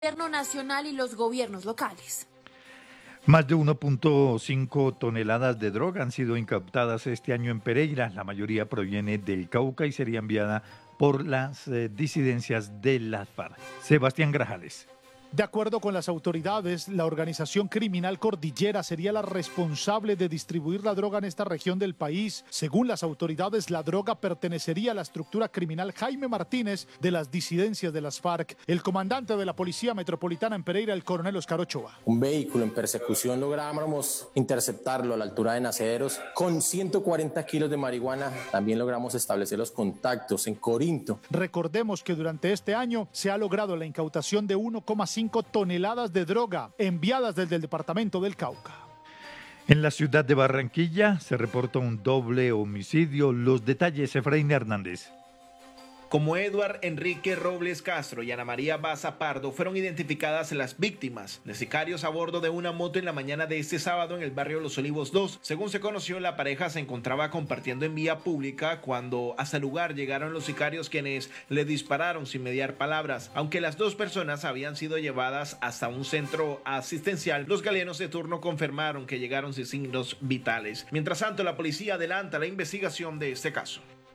gobierno nacional y los gobiernos locales. Más de 1.5 toneladas de droga han sido incautadas este año en Pereira. La mayoría proviene del Cauca y sería enviada por las disidencias de las FARC. Sebastián Grajales. De acuerdo con las autoridades, la organización criminal Cordillera sería la responsable de distribuir la droga en esta región del país. Según las autoridades, la droga pertenecería a la estructura criminal Jaime Martínez de las disidencias de las FARC. El comandante de la Policía Metropolitana en Pereira, el coronel Oscar Ochoa. Un vehículo en persecución logramos interceptarlo a la altura de Nacederos con 140 kilos de marihuana. También logramos establecer los contactos en Corinto. Recordemos que durante este año se ha logrado la incautación de 1,5 toneladas de droga enviadas desde el departamento del Cauca. En la ciudad de Barranquilla se reporta un doble homicidio. Los detalles, Efraín Hernández. Como Eduard Enrique Robles Castro y Ana María Baza Pardo fueron identificadas las víctimas de sicarios a bordo de una moto en la mañana de este sábado en el barrio Los Olivos 2. Según se conoció, la pareja se encontraba compartiendo en vía pública cuando hasta el lugar llegaron los sicarios, quienes le dispararon sin mediar palabras. Aunque las dos personas habían sido llevadas hasta un centro asistencial, los galenos de turno confirmaron que llegaron sin signos vitales. Mientras tanto, la policía adelanta la investigación de este caso.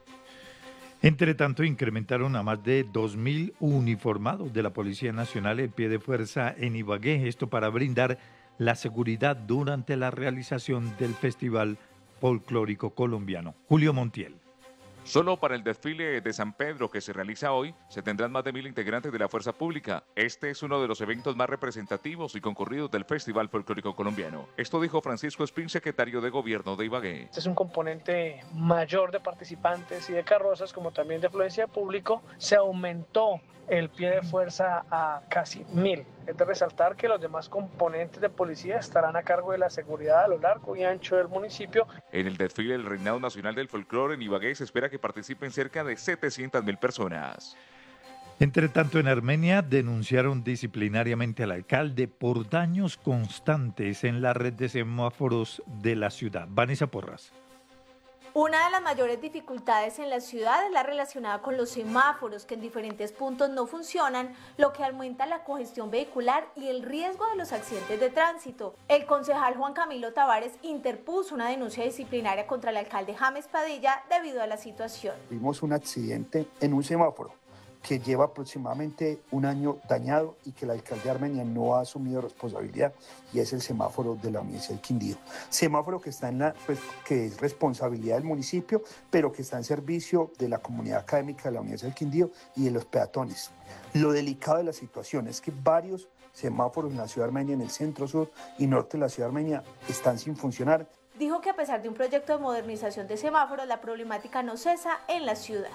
Entre tanto, incrementaron a más de 2.000 uniformados de la Policía Nacional en pie de fuerza en Ibagué, esto para brindar la seguridad durante la realización del Festival Folclórico Colombiano. Julio Montiel. Solo para el desfile de San Pedro que se realiza hoy, se tendrán más de 1.000 integrantes de la Fuerza Pública. Este es uno de los eventos más representativos y concurridos del Festival Folclórico Colombiano. Esto dijo Francisco Espín, secretario de Gobierno de Ibagué. Este es un componente mayor de participantes y de carrozas, como también de afluencia de público. Se aumentó el pie de fuerza a casi 1.000. Es de resaltar que los demás componentes de policía estarán a cargo de la seguridad a lo largo y ancho del municipio. En el desfile del Reinado Nacional del Folclore en Ibagué se espera que participen cerca de 700.000 personas. Entre tanto, en Armenia denunciaron disciplinariamente al alcalde por daños constantes en la red de semáforos de la ciudad. Vanessa Porras. Una de las mayores dificultades en la ciudad es la relacionada con los semáforos, que en diferentes puntos no funcionan, lo que aumenta la congestión vehicular y el riesgo de los accidentes de tránsito. El concejal Juan Camilo Tavares interpuso una denuncia disciplinaria contra el alcalde James Padilla debido a la situación. Vimos un accidente en un semáforo que lleva aproximadamente un año dañado y que el alcalde de Armenia no ha asumido responsabilidad, y es el semáforo de la Universidad del Quindío. Semáforo que está que es responsabilidad del municipio, pero que está en servicio de la comunidad académica de la Universidad del Quindío y de los peatones. Lo delicado de la situación es que varios semáforos en la ciudad de Armenia, en el centro, sur y norte de la ciudad de Armenia, están sin funcionar. Dijo que a pesar de un proyecto de modernización de semáforos, la problemática no cesa en la ciudad.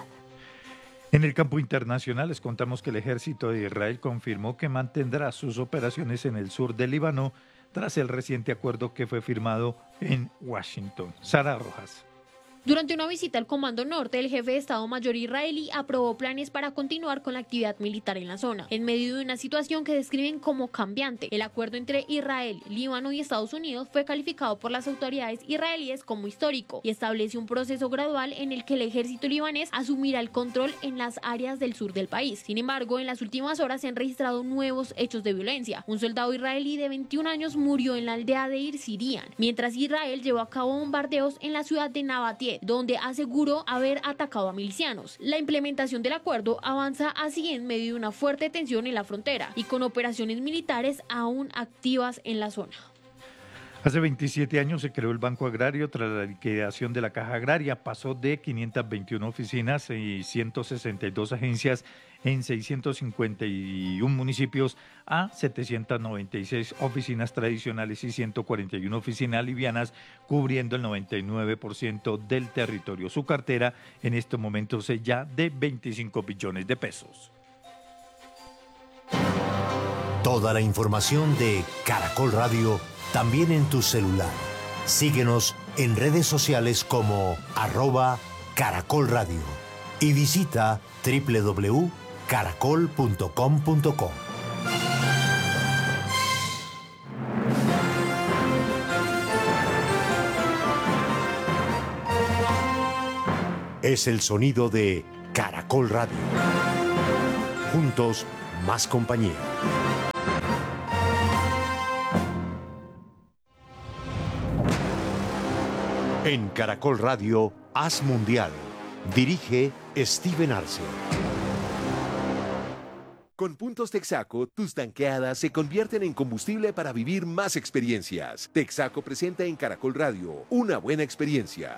En el campo internacional les contamos que el ejército de Israel confirmó que mantendrá sus operaciones en el sur del Líbano tras el reciente acuerdo que fue firmado en Washington. Sara Rojas. Durante una visita al Comando Norte, el jefe de Estado Mayor israelí aprobó planes para continuar con la actividad militar en la zona, en medio de una situación que describen como cambiante. El acuerdo entre Israel, Líbano y Estados Unidos fue calificado por las autoridades israelíes como histórico y establece un proceso gradual en el que el ejército libanés asumirá el control en las áreas del sur del país. Sin embargo, en las últimas horas se han registrado nuevos hechos de violencia. Un soldado israelí de 21 años murió en la aldea de Irsirian, mientras Israel llevó a cabo bombardeos en la ciudad de Nabatie, donde aseguró haber atacado a milicianos. La implementación del acuerdo avanza así en medio de una fuerte tensión en la frontera y con operaciones militares aún activas en la zona. Hace 27 años se creó el Banco Agrario tras la liquidación de la Caja Agraria. Pasó de 521 oficinas y 162 agencias en 651 municipios a 796 oficinas tradicionales y 141 oficinas livianas, cubriendo el 99% del territorio. Su cartera en estos momentos es ya de 25 billones de pesos. Toda la información de Caracol Radio también en tu celular. Síguenos en redes sociales como @Caracol Radio y visita www.caracol.com.co. Es el sonido de Caracol Radio. Juntos más compañía. En Caracol Radio, Haz Mundial. Dirige Steven Arce. Con puntos Texaco, tus tanqueadas se convierten en combustible para vivir más experiencias. Texaco presenta en Caracol Radio una buena experiencia.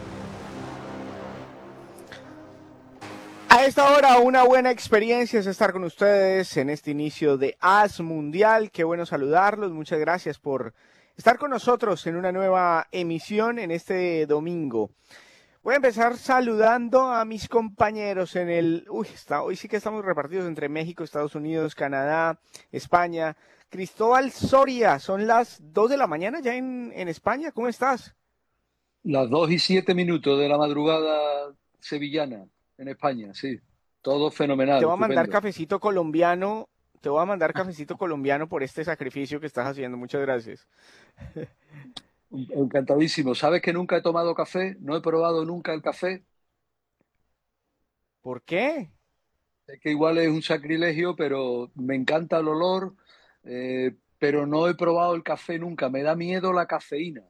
A esta hora, una buena experiencia es estar con ustedes en este inicio de Haz Mundial. Qué bueno saludarlos. Muchas gracias por estar con nosotros en una nueva emisión en este domingo. Voy a empezar saludando a mis compañeros en el... hoy sí que estamos repartidos entre México, Estados Unidos, Canadá, España. Cristóbal Soria, son las 2 de la mañana ya en España. ¿Cómo estás? Las 2:07 de la madrugada sevillana en España, sí. Todo fenomenal. Te voy a mandar estupendo. cafecito colombiano. Te voy a mandar cafecito colombiano por este sacrificio que estás haciendo. Muchas gracias. Encantadísimo. ¿Sabes que nunca he tomado café? No he probado nunca el café. ¿Por qué? Sé que igual es un sacrilegio, pero me encanta el olor, pero no he probado el café nunca. Me da miedo la cafeína.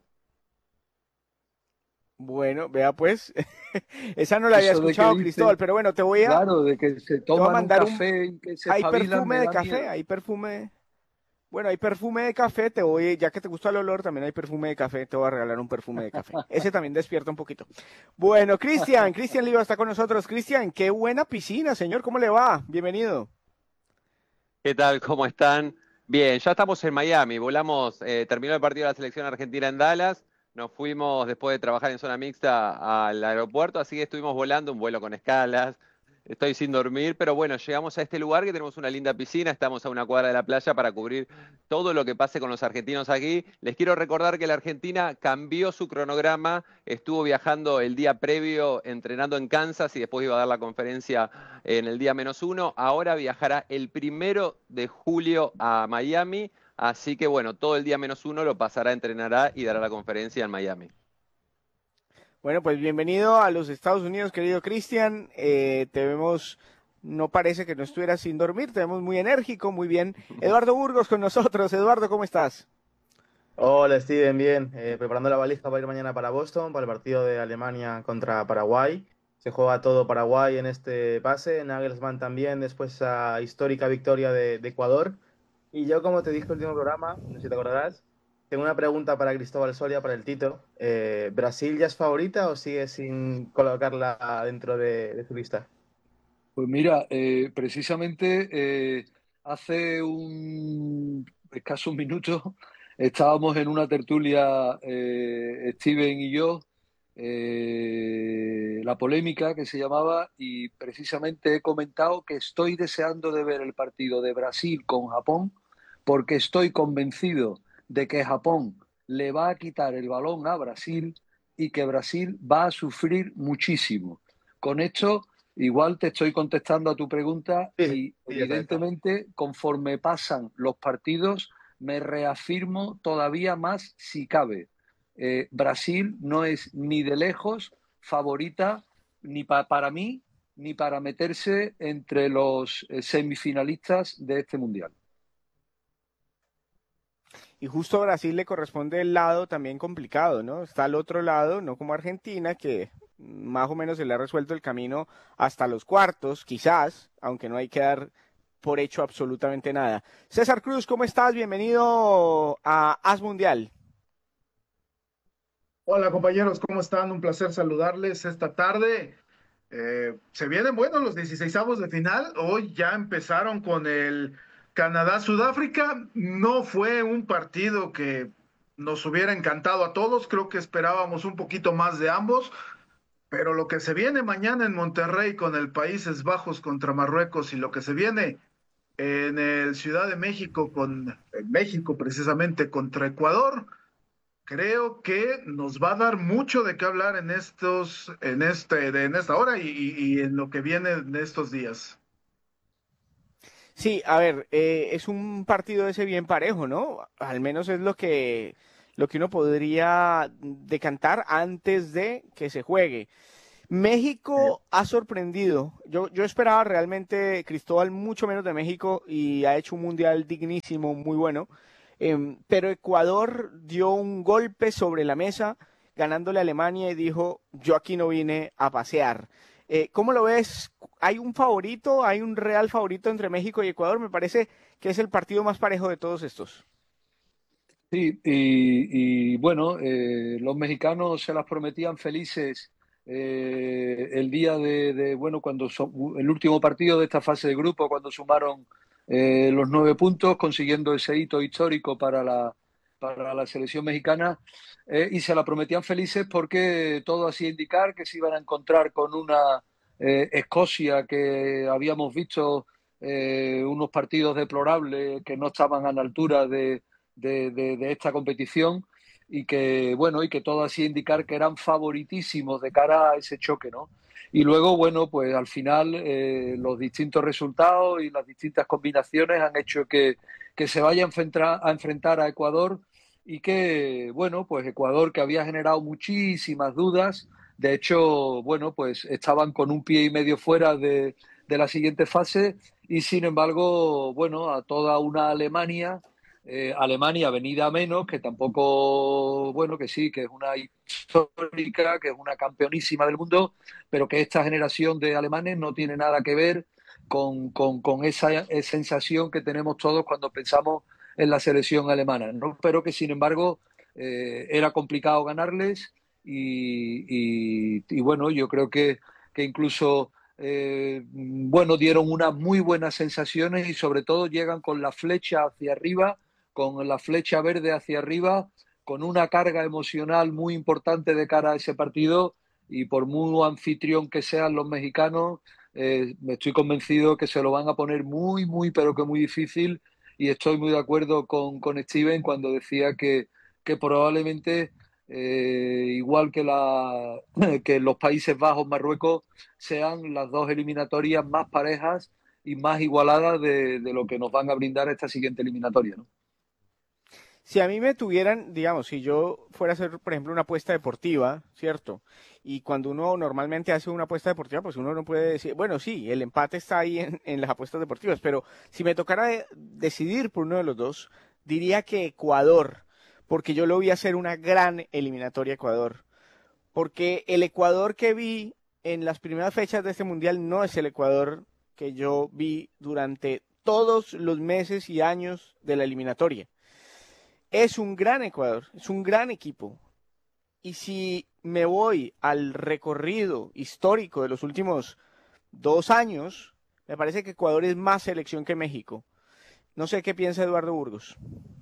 Bueno, vea pues, esa no la había Eso de que escuchado, dice- Cristóbal, pero bueno, te voy a... Claro, de que se te voy a toman un mandar café y que se hay espabilan, perfume me de da café, miedo. hay perfume... Bueno, hay perfume de café, te voy, ya que te gusta el olor, también hay perfume de café, te voy a regalar un perfume de café. Ese también despierta un poquito. Bueno, Cristian Liva está con nosotros. Cristian, qué buena piscina, señor, ¿cómo le va? Bienvenido. ¿Qué tal? ¿Cómo están? Bien, ya estamos en Miami. Volamos, terminó el partido de la selección argentina en Dallas. Nos fuimos después de trabajar en zona mixta al aeropuerto, así que estuvimos volando, un vuelo con escalas. Estoy sin dormir, pero bueno, llegamos a este lugar que tenemos una linda piscina, estamos a una cuadra de la playa para cubrir todo lo que pase con los argentinos aquí. Les quiero recordar que la Argentina cambió su cronograma, estuvo viajando el día previo, entrenando en Kansas y después iba a dar la conferencia en el día -1. Ahora viajará el 1 de julio a Miami, así que bueno, todo el día -1 lo pasará, entrenará y dará la conferencia en Miami. Bueno, pues bienvenido a los Estados Unidos, querido Cristian. Te vemos, no parece que no estuvieras sin dormir, te vemos muy enérgico, muy bien. Eduardo Burgos con nosotros. Eduardo, ¿cómo estás? Hola Steven, bien. Preparando la valija para ir mañana para Boston, para el partido de Alemania contra Paraguay. Se juega todo Paraguay en este pase, Nagelsmann también, después esa histórica victoria de Ecuador. Y yo, como te dije en el último programa, no sé si te acordarás, tengo una pregunta para Cristóbal Soria, para el Tito. ¿Brasil ya es favorita o sigue sin colocarla dentro de su lista? Pues mira, precisamente hace un escaso minuto estábamos en una tertulia, Steven y yo, la polémica que se llamaba, y precisamente he comentado que estoy deseando de ver el partido de Brasil con Japón, porque estoy convencido de que Japón le va a quitar el balón a Brasil y que Brasil va a sufrir muchísimo. Con esto, igual te estoy contestando a tu pregunta y evidentemente conforme pasan los partidos me reafirmo todavía más si cabe. Brasil no es ni de lejos favorita ni para mí ni para meterse entre los semifinalistas de este Mundial. Y justo a Brasil le corresponde el lado también complicado, ¿no? Está al otro lado, no como Argentina, que más o menos se le ha resuelto el camino hasta los cuartos, quizás, aunque no hay que dar por hecho absolutamente nada. César Cruz, ¿cómo estás? Bienvenido a Haz Mundial. Hola compañeros, ¿cómo están? Un placer saludarles esta tarde. Se vienen buenos los 16avos de final. Hoy ya empezaron con el Canadá-Sudáfrica. No fue un partido que nos hubiera encantado a todos. Creo que esperábamos un poquito más de ambos. Pero lo que se viene mañana en Monterrey con el Países Bajos contra Marruecos y lo que se viene en el Ciudad de México en México precisamente contra Ecuador, creo que nos va a dar mucho de qué hablar en esta hora y en lo que viene en estos días. Sí, a ver, es un partido ese bien parejo, ¿no? Al menos es lo que uno podría decantar antes de que se juegue. México ha sorprendido. Yo esperaba realmente, Cristóbal, mucho menos de México y ha hecho un mundial dignísimo, muy bueno. Pero Ecuador dio un golpe sobre la mesa ganándole a Alemania y dijo, yo aquí no vine a pasear. ¿Cómo lo ves? ¿Hay un favorito? ¿Hay un real favorito entre México y Ecuador? Me parece que es el partido más parejo de todos estos. Sí, y bueno, los mexicanos se las prometían felices el día bueno, el último partido de esta fase de grupo, cuando sumaron los 9 puntos, consiguiendo ese hito histórico para la selección mexicana, y se la prometían felices porque todo hacía indicar que se iban a encontrar con una Escocia que habíamos visto unos partidos deplorables que no estaban a la altura de esta competición y que, bueno, y que todo hacía indicar que eran favoritísimos de cara a ese choque, ¿no? Y luego, bueno, pues al final los distintos resultados y las distintas combinaciones han hecho que se vaya a enfrentar a Ecuador y que, bueno, pues Ecuador, que había generado muchísimas dudas, de hecho, bueno, pues estaban con un pie y medio fuera de la siguiente fase y, sin embargo, bueno, a toda una Alemania venida a menos, que tampoco, bueno, que sí, que es una histórica, que es una campeonísima del mundo, pero que esta generación de alemanes no tiene nada que ver con esa sensación que tenemos todos cuando pensamos en la selección alemana, ¿no? Pero que, sin embargo, era complicado ganarles y bueno, yo creo que incluso... bueno, dieron unas muy buenas sensaciones y sobre todo llegan con la flecha hacia arriba, con la flecha verde hacia arriba, con una carga emocional muy importante de cara a ese partido y por muy anfitrión que sean los mexicanos, me estoy convencido que se lo van a poner muy, muy, pero que muy difícil y estoy muy de acuerdo con Steven cuando decía que probablemente igual que, que los Países Bajos, Marruecos, sean las dos eliminatorias más parejas y más igualadas de lo que nos van a brindar esta siguiente eliminatoria, ¿no? Si a mí me tuvieran, digamos, si yo fuera a hacer, por ejemplo, una apuesta deportiva, ¿cierto? Y cuando uno normalmente hace una apuesta deportiva, pues uno no puede decir, bueno, sí, el empate está ahí en las apuestas deportivas, pero si me tocara decidir por uno de los dos, diría que Ecuador, porque yo lo vi hacer una gran eliminatoria a Ecuador. Porque el Ecuador que vi en las primeras fechas de este mundial no es el Ecuador que yo vi durante todos los meses y años de la eliminatoria. Es un gran Ecuador, es un gran equipo. Y si me voy al recorrido histórico de los últimos 2 años, me parece que Ecuador es más selección que México. No sé qué piensa Eduardo Burgos.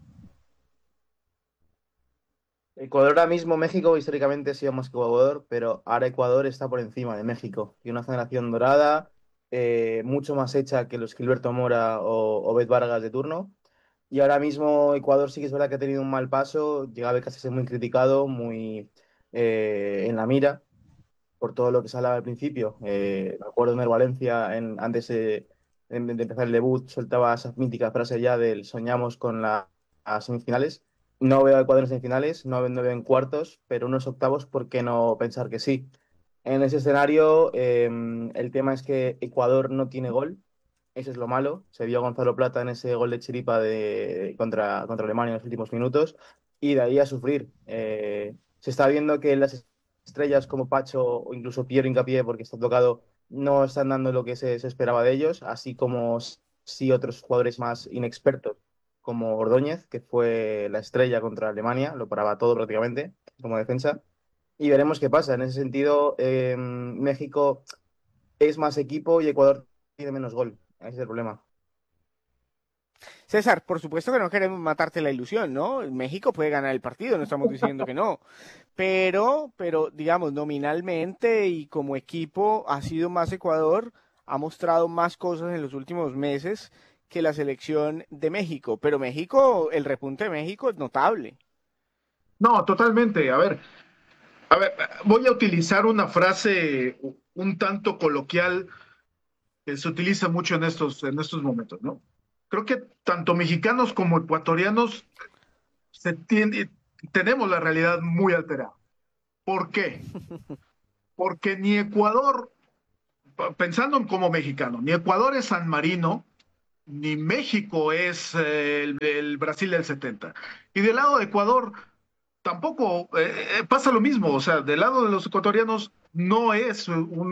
Ecuador ahora mismo, México históricamente ha sido más que Ecuador, pero ahora Ecuador está por encima de México. Tiene una generación dorada, mucho más hecha que los Gilberto Mora o Bet Vargas de turno. Y ahora mismo Ecuador sí que es verdad que ha tenido un mal paso, llega a casi a ser muy criticado, muy en la mira por todo lo que se hablaba al principio. Me acuerdo de Ener Valencia, antes de empezar el debut, soltaba esas míticas frases ya del soñamos con las semifinales. No veo a Ecuador en semifinales, no veo en cuartos, pero unos octavos, ¿por qué no pensar que sí? En ese escenario, el tema es que Ecuador no tiene gol, eso es lo malo. Se vio a Gonzalo Plata en ese gol de chiripa contra Alemania en los últimos minutos y de ahí a sufrir. Se está viendo que las estrellas como Pacho o incluso Piero Hincapié, porque está tocado, no están dando lo que se esperaba de ellos, así como sí otros jugadores más inexpertos como Ordóñez, que fue la estrella contra Alemania, lo paraba todo prácticamente como defensa. Y veremos qué pasa. En ese sentido, México es más equipo y Ecuador tiene menos gol. Ese es el problema. César, por supuesto que no queremos matarte la ilusión, ¿no? México puede ganar el partido, no estamos diciendo que no. Pero, digamos, nominalmente y como equipo ha sido más Ecuador, ha mostrado más cosas en los últimos meses que la selección de México. Pero México, el repunte de México es notable. No, totalmente. A ver, voy a utilizar una frase un tanto coloquial que se utiliza mucho en estos momentos, ¿no? Creo que tanto mexicanos como ecuatorianos tenemos la realidad muy alterada. ¿Por qué? porque ni Ecuador, pensando como mexicano, ni Ecuador es San Marino, ni México es el Brasil del 70. Y del lado de Ecuador tampoco pasa lo mismo, o sea, del lado de los ecuatorianos no es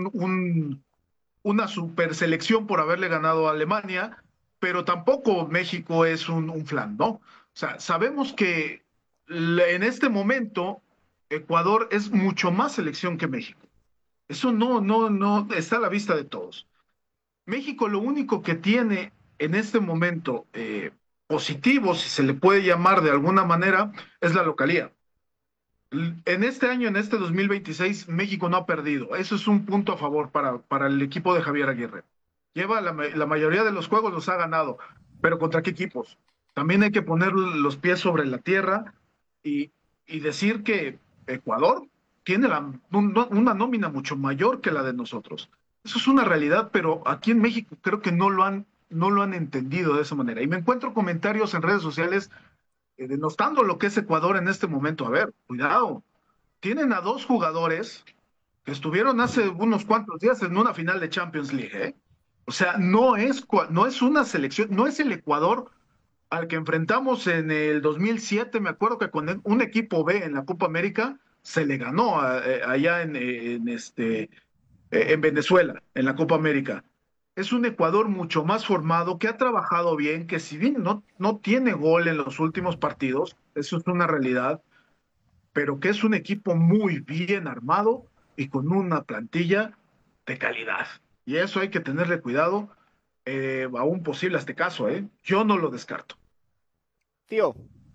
una super selección por haberle ganado a Alemania, pero tampoco México es un flan, ¿no? O sea, sabemos que en este momento Ecuador es mucho más selección que México. Eso no está a la vista de todos. México lo único que tiene en este momento positivo, si se le puede llamar de alguna manera, es la localía. En este año, en este 2026, México no ha perdido. Eso es un punto a favor para el equipo de Javier Aguirre. Lleva la mayoría de los juegos los ha ganado, pero ¿contra qué equipos? También hay que poner los pies sobre la tierra y decir que Ecuador tiene una nómina mucho mayor que la de nosotros. Eso es una realidad, pero aquí en México creo que no lo han entendido de esa manera. Y me encuentro comentarios en redes sociales denostando lo que es Ecuador en este momento. A ver, cuidado. Tienen a 2 jugadores que estuvieron hace unos cuantos días en una final de Champions League, ¿eh? O sea, no es una selección, no es el Ecuador al que enfrentamos en el 2007. Me acuerdo que con un equipo B en la Copa América se le ganó allá en Venezuela, en la Copa América. Es un Ecuador mucho más formado, que ha trabajado bien, que si bien no tiene gol en los últimos partidos, eso es una realidad, pero que es un equipo muy bien armado y con una plantilla de calidad. Y eso hay que tenerle cuidado a un posible caso, ¿eh? Yo no lo descarto. Tío.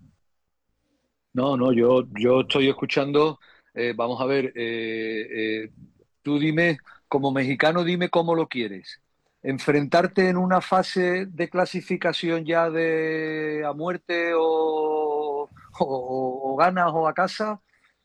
No, yo estoy escuchando, vamos a ver, tú dime, como mexicano, dime cómo lo quieres. Enfrentarte en una fase de clasificación ya a muerte o ganas o a casa,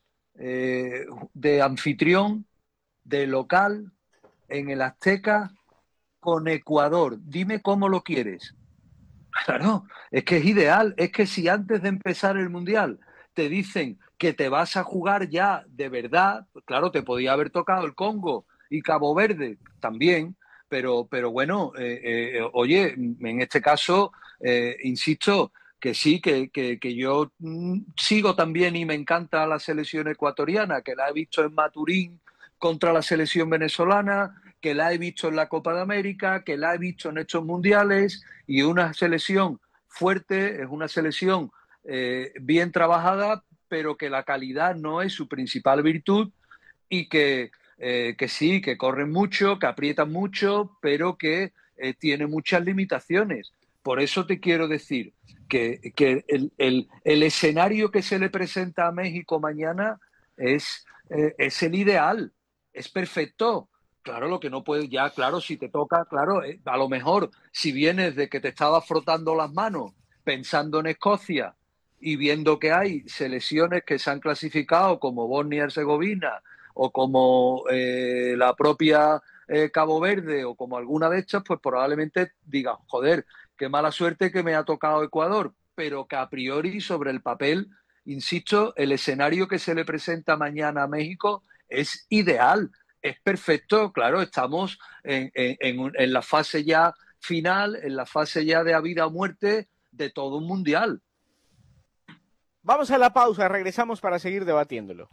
de anfitrión, de local, en el Azteca, con Ecuador. Dime cómo lo quieres. Claro, es que es ideal. Es que si antes de empezar el Mundial te dicen que te vas a jugar ya de verdad, pues claro, te podía haber tocado el Congo y Cabo Verde también, pero bueno, oye, en este caso, insisto, que sí, que yo sigo también y me encanta la selección ecuatoriana, que la he visto en Maturín contra la selección venezolana, que la he visto en la Copa de América, que la he visto en estos mundiales, y una selección fuerte, es una selección bien trabajada, pero que la calidad no es su principal virtud y que sí, que corren mucho, que aprietan mucho, pero que tiene muchas limitaciones. Por eso te quiero decir que el escenario que se le presenta a México mañana es el ideal, es perfecto. Claro, lo que no puedes ya, claro, si te toca, claro, a lo mejor si vienes de que te estabas frotando las manos pensando en Escocia y viendo que hay selecciones que se han clasificado como Bosnia y Herzegovina o como la propia Cabo Verde o como alguna de estas, pues probablemente digas, joder, qué mala suerte que me ha tocado Ecuador, pero que a priori sobre el papel, insisto, el escenario que se le presenta mañana a México es ideal. Es perfecto, claro, estamos en la fase ya final, en la fase ya de a vida o muerte de todo un mundial. Vamos a la pausa, regresamos para seguir debatiéndolo.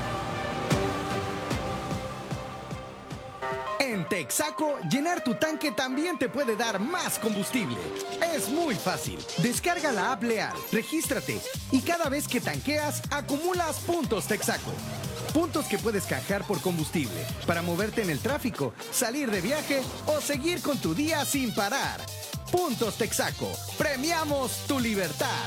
En Texaco, llenar tu tanque también te puede dar más combustible. Es muy fácil. Descarga la app Leal, regístrate y cada vez que tanqueas, acumulas puntos Texaco. Puntos que puedes canjear por combustible, para moverte en el tráfico, salir de viaje o seguir con tu día sin parar. Puntos Texaco. Premiamos tu libertad.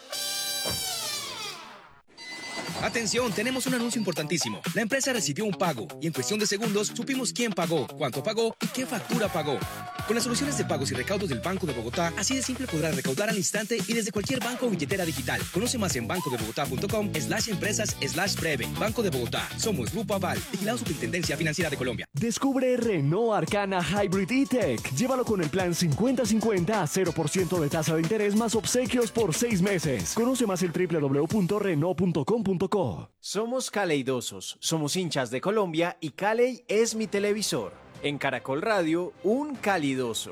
Atención, tenemos un anuncio importantísimo. La empresa recibió un pago y en cuestión de segundos supimos quién pagó, cuánto pagó y qué factura pagó. Con las soluciones de pagos y recaudos del Banco de Bogotá, así de simple podrás recaudar al instante y desde cualquier banco o billetera digital. Conoce más en bancodebogotá.com/empresas/breve. Banco de Bogotá. Somos Grupo Aval, vigilado Superintendencia Financiera de Colombia. Descubre Renault Arcana Hybrid E-Tech. Llévalo con el plan 50-50 a 0% de tasa de interés más obsequios por 6 meses. Conoce más en www.renault.com.co. Somos caleidosos, somos hinchas de Colombia y Caley es mi televisor. En Caracol Radio, un calidoso.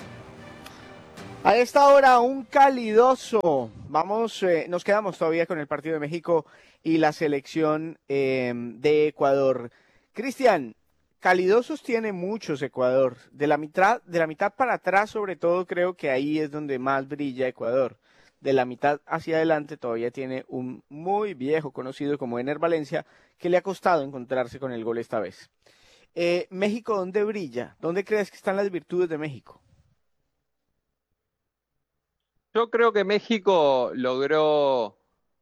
A esta hora, un calidoso. Nos quedamos todavía con el partido de México y la selección de Ecuador. Cristian, calidosos tiene muchos Ecuador. De la mitad para atrás, sobre todo, creo que ahí es donde más brilla Ecuador. De la mitad hacia adelante todavía tiene un muy viejo conocido como Ener Valencia, que le ha costado encontrarse con el gol esta vez. México, ¿dónde brilla? ¿Dónde crees que están las virtudes de México? Yo creo que México logró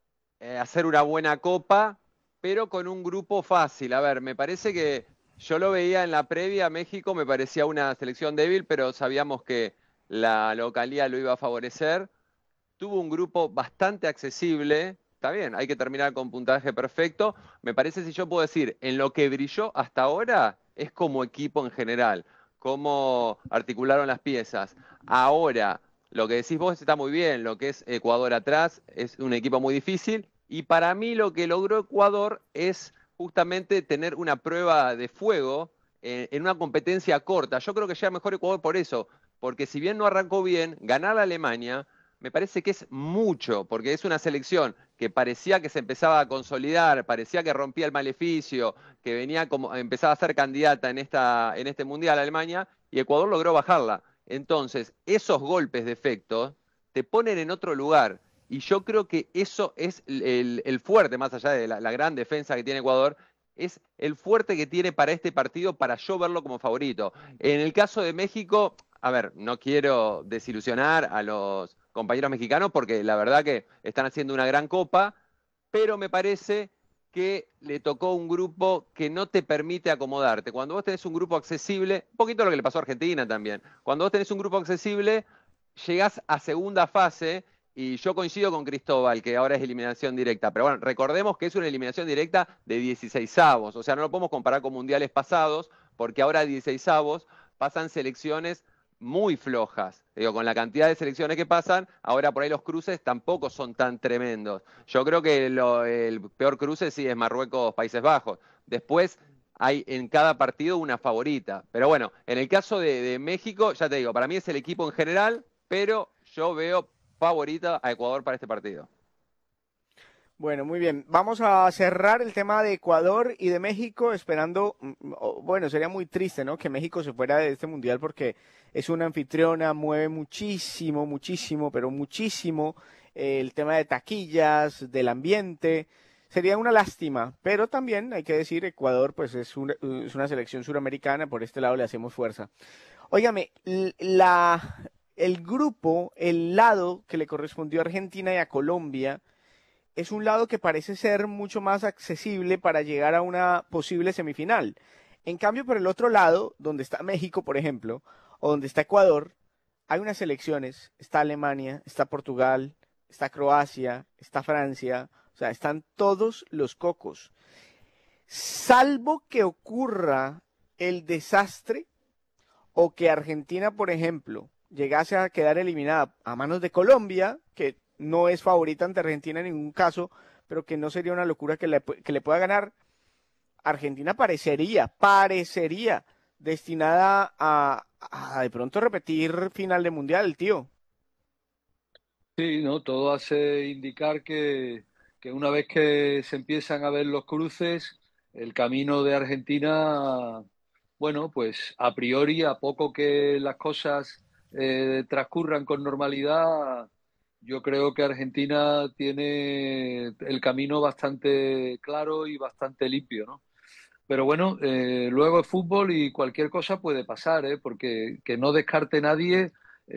hacer una buena copa, pero con un grupo fácil. A ver, me parece que yo lo veía en la previa, México me parecía una selección débil, pero sabíamos que la localía lo iba a favorecer. Tuvo un grupo bastante accesible. Está bien, hay que terminar con puntaje perfecto. Me parece, si yo puedo decir, en lo que brilló hasta ahora, es como equipo en general, cómo articularon las piezas. Ahora, lo que decís vos está muy bien, lo que es Ecuador atrás es un equipo muy difícil, y para mí lo que logró Ecuador es justamente tener una prueba de fuego en una competencia corta. Yo creo que llega mejor Ecuador por eso, porque si bien no arrancó bien, ganar a Alemania me parece que es mucho, porque es una selección que parecía que se empezaba a consolidar, parecía que rompía el maleficio, que empezaba a ser candidata en este Mundial Alemania, y Ecuador logró bajarla. Entonces, esos golpes de efecto te ponen en otro lugar, y yo creo que eso es el fuerte, más allá de la gran defensa que tiene Ecuador, es el fuerte que tiene para este partido, para yo verlo como favorito. En el caso de México, a ver, no quiero desilusionar a los compañeros mexicanos porque la verdad que están haciendo una gran copa, pero me parece que le tocó un grupo que no te permite acomodarte. Cuando vos tenés un grupo accesible, un poquito lo que le pasó a Argentina también, cuando vos tenés un grupo accesible, llegás a segunda fase, y yo coincido con Cristóbal, que ahora es eliminación directa, pero bueno, recordemos que es una eliminación directa de 16avos, o sea, no lo podemos comparar con mundiales pasados, porque ahora 16avos pasan selecciones muy flojas. Digo, con la cantidad de selecciones que pasan, ahora por ahí los cruces tampoco son tan tremendos. Yo creo que el peor cruce sí es Marruecos-Países Bajos. Después hay en cada partido una favorita. Pero bueno, en el caso de México, ya te digo, para mí es el equipo en general, pero yo veo favorita a Ecuador para este partido. Bueno, muy bien. Vamos a cerrar el tema de Ecuador y de México esperando, bueno, sería muy triste, ¿no?, que México se fuera de este mundial porque es una anfitriona, mueve muchísimo, pero muchísimo el tema de taquillas, del ambiente. Sería una lástima, pero también hay que decir, Ecuador pues es una selección suramericana, por este lado le hacemos fuerza. Óigame, el grupo, el lado que le correspondió a Argentina y a Colombia, es un lado que parece ser mucho más accesible para llegar a una posible semifinal. En cambio, por el otro lado, donde está México, por ejemplo, o donde está Ecuador, hay unas selecciones, está Alemania, está Portugal, está Croacia, está Francia, o sea, están todos los cocos. Salvo que ocurra el desastre o que Argentina, por ejemplo, llegase a quedar eliminada a manos de Colombia, que no es favorita ante Argentina en ningún caso, pero que no sería una locura que le pueda ganar. Argentina parecería destinada a de pronto repetir final de mundial, tío. Sí, no, todo hace indicar que una vez que se empiezan a ver los cruces, el camino de Argentina, bueno, pues a priori, a poco que las cosas transcurran con normalidad, yo creo que Argentina tiene el camino bastante claro y bastante limpio, ¿no? Pero bueno, luego es fútbol y cualquier cosa puede pasar, porque que no descarte nadie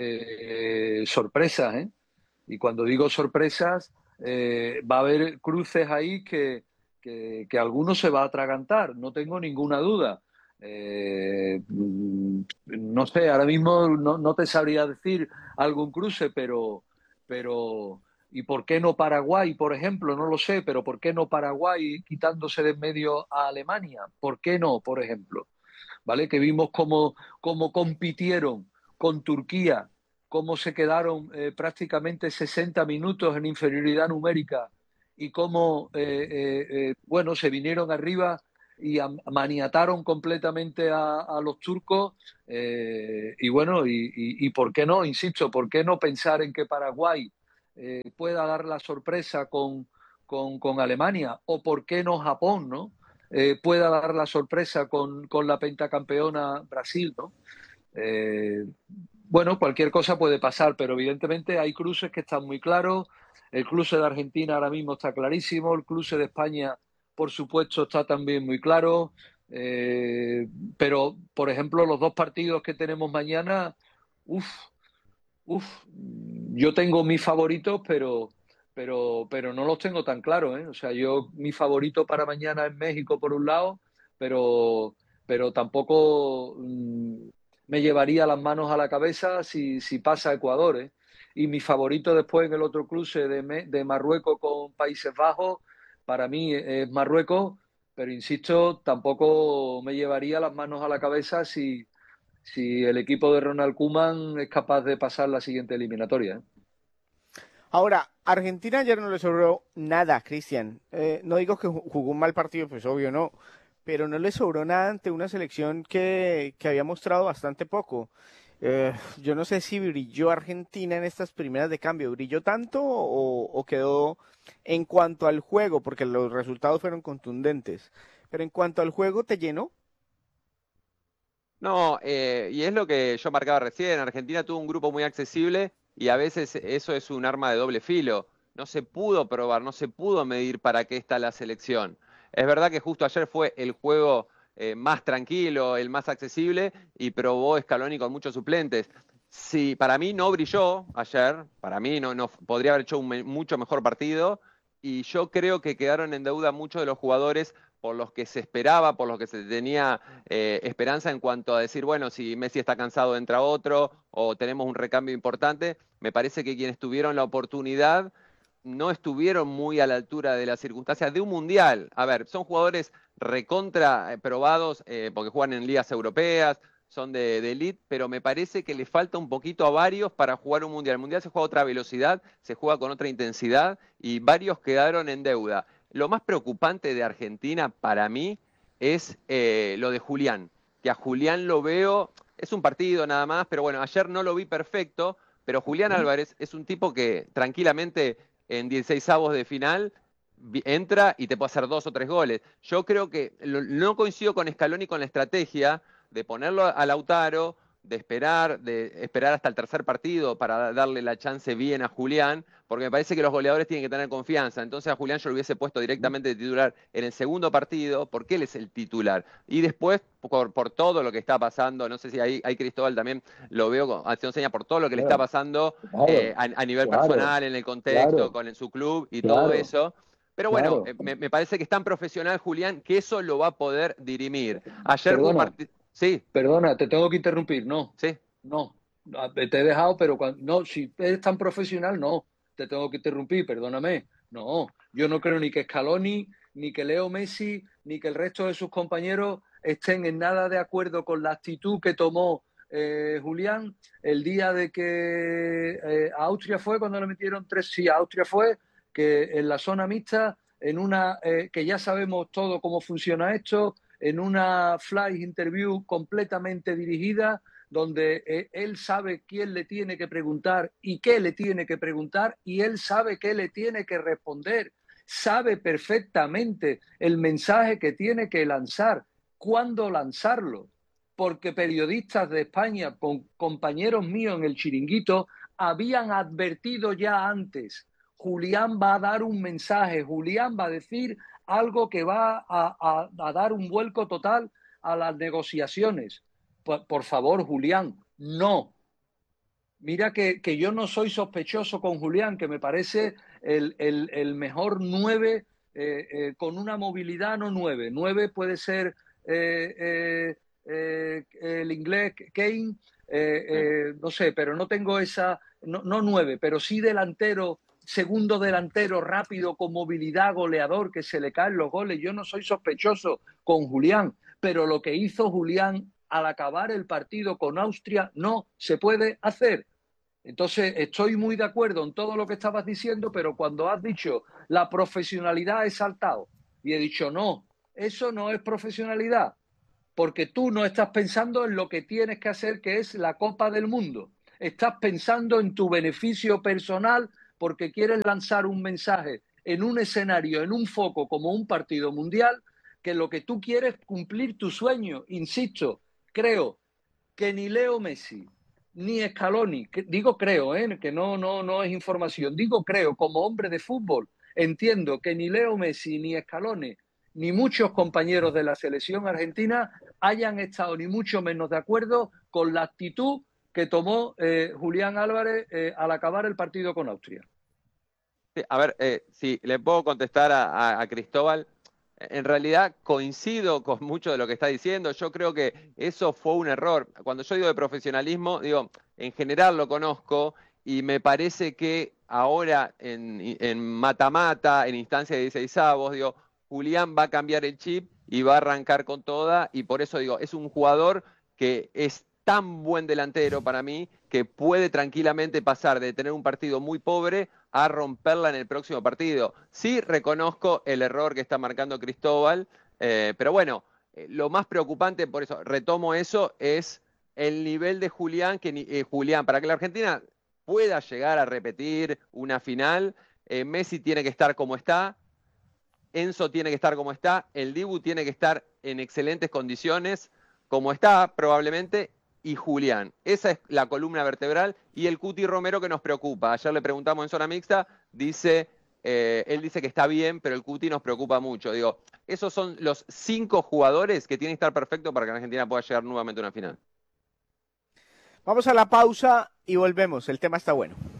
sorpresas, ¿eh? Y cuando digo sorpresas, va a haber cruces ahí que alguno se va a atragantar, no tengo ninguna duda. No sé, ahora mismo no te sabría decir algún cruce, pero ¿y por qué no Paraguay, por ejemplo? No lo sé, pero ¿por qué no Paraguay quitándose de en medio a Alemania? ¿Por qué no, por ejemplo? ¿Vale? Que vimos cómo compitieron con Turquía, cómo se quedaron prácticamente 60 minutos en inferioridad numérica y cómo, bueno, se vinieron arriba y maniataron completamente a los turcos. Y bueno, y ¿por qué no? Insisto, ¿por qué no pensar en que Paraguay pueda dar la sorpresa con Alemania? ¿O por qué no Japón, ¿no? Pueda dar la sorpresa con la pentacampeona Brasil, ¿no? Bueno, cualquier cosa puede pasar, pero evidentemente hay cruces que están muy claros. El cruce de Argentina ahora mismo está clarísimo, el cruce de España, por supuesto, está también muy claro. Pero, por ejemplo, los dos partidos que tenemos mañana, uff, yo tengo mis favoritos, pero no los tengo tan claros, ¿eh? O sea, mi favorito para mañana es México por un lado, pero tampoco me llevaría las manos a la cabeza si pasa Ecuador, ¿eh? Y mi favorito después en el otro cruce de Marruecos con Países Bajos, para mí es Marruecos, pero insisto, tampoco me llevaría las manos a la cabeza si el equipo de Ronald Koeman es capaz de pasar la siguiente eliminatoria, ¿eh? Ahora, Argentina ayer no le sobró nada, Cristian. No digo que jugó un mal partido, pues obvio no, pero no le sobró nada ante una selección que había mostrado bastante poco. Yo no sé si brilló Argentina en estas primeras de cambio. ¿Brilló tanto o quedó en cuanto al juego? Porque los resultados fueron contundentes. Pero en cuanto al juego, ¿te llenó? No, y es lo que yo marcaba recién. Argentina tuvo un grupo muy accesible y a veces eso es un arma de doble filo. No se pudo probar, no se pudo medir para qué está la selección. Es verdad que justo ayer fue el juego más tranquilo, el más accesible y probó Scaloni con muchos suplentes. Sí, para mí no brilló ayer, para mí no podría haber hecho un mucho mejor partido y yo creo que quedaron en deuda muchos de los jugadores por los que se esperaba, por los que se tenía esperanza en cuanto a decir, bueno, si Messi está cansado entra otro o tenemos un recambio importante. Me parece que quienes tuvieron la oportunidad no estuvieron muy a la altura de las circunstancias de un mundial. A ver, son jugadores recontra probados porque juegan en ligas europeas, son de elite, pero me parece que le falta un poquito a varios para jugar un mundial. El mundial se juega a otra velocidad, se juega con otra intensidad y varios quedaron en deuda. Lo más preocupante de Argentina para mí es lo de Julián, que a Julián lo veo, es un partido nada más, pero bueno, ayer no lo vi perfecto, pero Julián Álvarez es un tipo que tranquilamente en 16avos de final entra y te puede hacer 2 o 3 goles. Yo creo que no coincido con Scaloni con la estrategia de ponerlo a Lautaro, de esperar hasta el tercer partido para darle la chance bien a Julián, porque me parece que los goleadores tienen que tener confianza. Entonces a Julián yo lo hubiese puesto directamente de titular en el segundo partido, porque él es el titular. Y después, por todo lo que está pasando, no sé si ahí Cristóbal también lo veo haciendo señas por todo lo que le está pasando a nivel personal, en el contexto, con su club y todo eso. Pero bueno, me parece que es tan profesional Julián que eso lo va a poder dirimir. Ayer hubo un partido... Sí. Perdona, te tengo que interrumpir. No. Sí. No. Te he dejado, pero no, si eres tan profesional, no. Te tengo que interrumpir, perdóname. No, yo no creo ni que Scaloni, ni que Leo Messi, ni que el resto de sus compañeros estén en nada de acuerdo con la actitud que tomó Julián el día de que a Austria fue cuando le metieron 3. Sí, a Austria fue que en la zona mixta, en una que ya sabemos todo cómo funciona esto, en una flash interview completamente dirigida, donde él sabe quién le tiene que preguntar y qué le tiene que preguntar, y él sabe qué le tiene que responder. Sabe perfectamente el mensaje que tiene que lanzar, cuándo lanzarlo, porque periodistas de España, compañeros míos en el Chiringuito, habían advertido ya antes: Julián va a dar un mensaje, Julián va a decir algo que va a dar un vuelco total a las negociaciones. Por favor, Julián, no. Mira que yo no soy sospechoso con Julián, que me parece el mejor 9 con una movilidad no 9. 9 puede ser el inglés Kane, no sé, pero no tengo esa, no 9, pero sí delantero, segundo delantero rápido, con movilidad, goleador, que se le caen los goles. Yo no soy sospechoso con Julián, pero lo que hizo Julián al acabar el partido con Austria no se puede hacer. Entonces, estoy muy de acuerdo en todo lo que estabas diciendo, pero cuando has dicho la profesionalidad, he saltado y he dicho no, eso no es profesionalidad, porque tú no estás pensando en lo que tienes que hacer, que es la Copa del Mundo. Estás pensando en tu beneficio personal porque quieres lanzar un mensaje en un escenario, en un foco como un partido mundial, que lo que tú quieres es cumplir tu sueño. Insisto, creo que ni Leo Messi ni Scaloni, digo creo, que no es información, digo creo, como hombre de fútbol, entiendo que ni Leo Messi ni Scaloni ni muchos compañeros de la selección argentina hayan estado ni mucho menos de acuerdo con la actitud que tomó Julián Álvarez al acabar el partido con Austria. Sí, a ver, si le puedo contestar a Cristóbal. En realidad coincido con mucho de lo que está diciendo. Yo creo que eso fue un error. Cuando yo digo de profesionalismo, digo, en general lo conozco y me parece que ahora en mata-mata, en instancia de 16avos, digo, Julián va a cambiar el chip y va a arrancar con toda, y por eso digo, es un jugador que es tan buen delantero para mí que puede tranquilamente pasar de tener un partido muy pobre a romperla en el próximo partido. Sí reconozco el error que está marcando Cristóbal, pero bueno, lo más preocupante, por eso retomo eso, es el nivel de Julián, Julián, para que la Argentina pueda llegar a repetir una final, Messi tiene que estar como está, Enzo tiene que estar como está, el Dibu tiene que estar en excelentes condiciones, como está probablemente, y Julián. Esa es la columna vertebral, y el Cuti Romero que nos preocupa. Ayer le preguntamos en zona mixta, él dice que está bien, pero el Cuti nos preocupa mucho. Digo, esos son los 5 jugadores que tienen que estar perfectos para que la Argentina pueda llegar nuevamente a una final. Vamos a la pausa y volvemos. El tema está bueno.